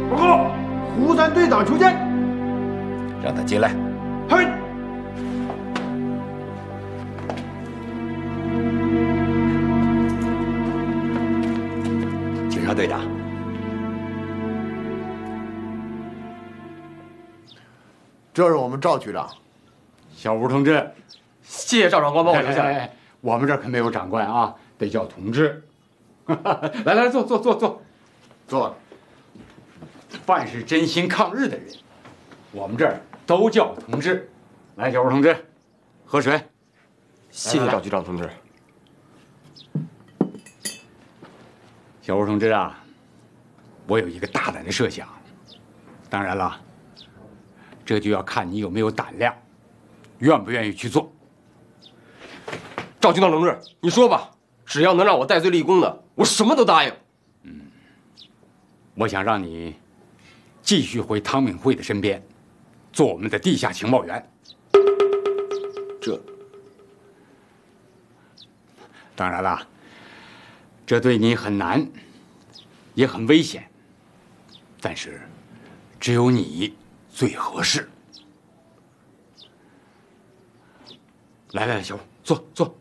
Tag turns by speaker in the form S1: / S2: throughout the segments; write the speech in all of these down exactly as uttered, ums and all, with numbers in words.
S1: 报告，湖山队长求见。
S2: 让他进来。
S1: 嘿。
S2: 警察队长。
S3: 这是我们赵局长。
S4: 小吴同志，
S5: 谢谢赵长官帮我留下。
S4: 哎哎哎我们这儿可没有长官啊，得叫同志。来来，坐坐坐坐，坐。凡是真心抗日的人，我们这儿都叫同志。来，小吴同志，喝水。
S5: 谢谢赵局长同志。
S4: 小吴同志啊，我有一个大胆的设想，当然了，这就要看你有没有胆量，愿不愿意去做。
S5: 赵局长同志，你说吧，只要能让我戴罪立功的，我什么都答应。
S4: 嗯，我想让你继续回汤敏慧的身边，做我们的地下情报员。
S5: 这，
S4: 当然了，这对你很难，也很危险，但是只有你最合适。来来来，小吴，坐坐。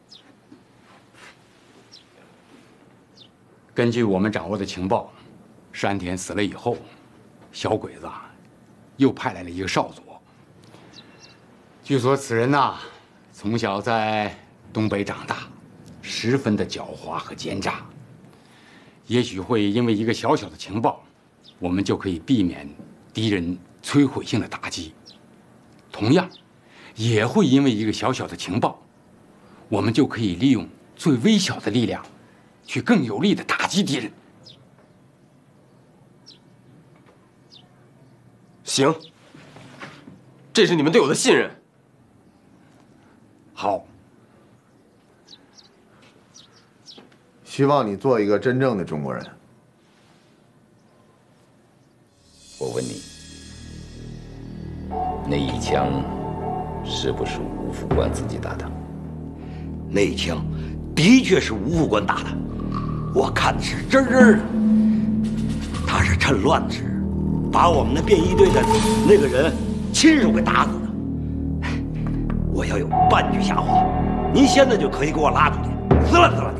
S4: 根据我们掌握的情报，山田死了以后，小鬼子啊，又派来了一个少佐。据说此人呐、啊，从小在东北长大，十分的狡猾和奸诈。也许会因为一个小小的情报，我们就可以避免敌人摧毁性的打击。同样，也会因为一个小小的情报，我们就可以利用最微小的力量，去更有力的打击敌人。
S5: 行，这是你们对我的信任。
S4: 好，
S3: 希望你做一个真正的中国人。
S2: 我问你，那一枪是不是吴副官自己打的？
S6: 那一枪的确是吴副官打的，我看的是真真的。他是趁乱时，把我们的便衣队的那个人亲手给打死的。我要有半句瞎话，您现在就可以给我拉出去，撕了撕了你。